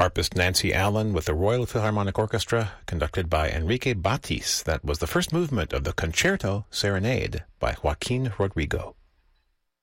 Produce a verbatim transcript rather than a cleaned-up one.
harpist Nancy Allen with the Royal Philharmonic Orchestra, conducted by Enrique Batis. That was the first movement of the Concerto Serenade by Joaquin Rodrigo.